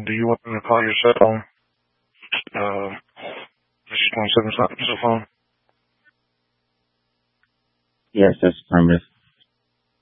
Do you want them to call your cell phone? The 617 cell phone? Yes, that's affirmative.